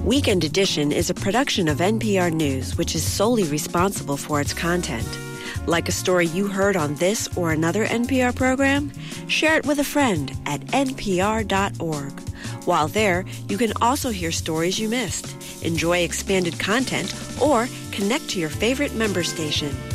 Weekend Edition is a production of NPR News, which is solely responsible for its content. Like a story you heard on this or another NPR program? Share it with a friend at npr.org. While there, you can also hear stories you missed, enjoy expanded content, or connect to your favorite member station.